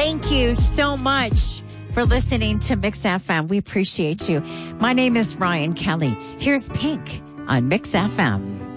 Thank you so much for listening to Mix FM. We appreciate you. My name is Ryan Kelly. Here's Pink on Mix FM.